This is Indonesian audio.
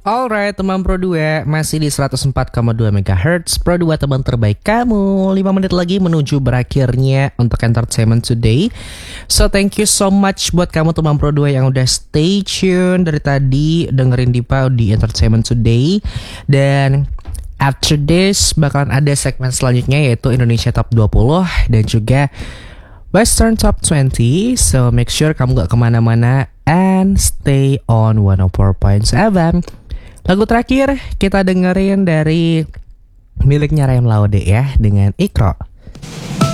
Alright teman Pro 2, masih di 104,2 MHz Pro 2 teman terbaik kamu. 5 menit lagi menuju berakhirnya untuk Entertainment Today. So thank you so much buat kamu teman Pro 2 yang udah stay tune dari tadi dengerin Dipa di Entertainment Today. Dan after this bakalan ada segmen selanjutnya yaitu Indonesia Top 20 dan juga Western Top 20. So make sure kamu gak kemana-mana and stay on 104.7. Lagu terakhir kita dengerin dari miliknya Ryan Laude ya dengan Ikro.